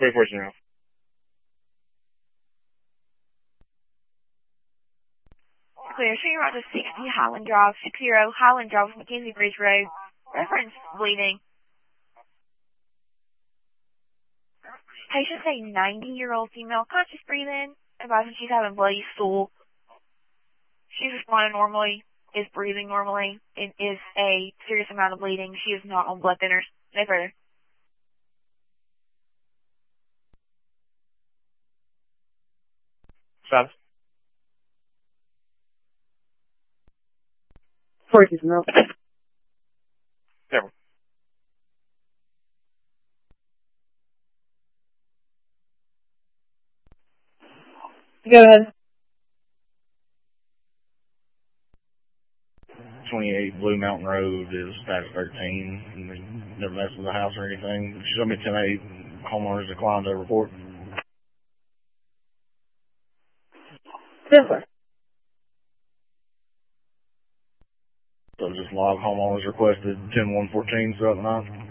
24 now. Clear. Shooting route to 60 Highland Drive, 60 Highland Drive, Mackenzie Bridge Road. Reference bleeding. Patient's a 90-year-old female, conscious breathing. Advising she's having bloody stool. She's responding normally, is breathing normally, and is a serious amount of bleeding. She is not on blood thinners. No further. Status? 42 now. Never. Go ahead. 28 Blue Mountain Road is status 13. And they never messed with the house or anything. She told me 10-8. Homeowners declined to report. Simpler. So just log homeowners requested 10-1-14 throughout the night.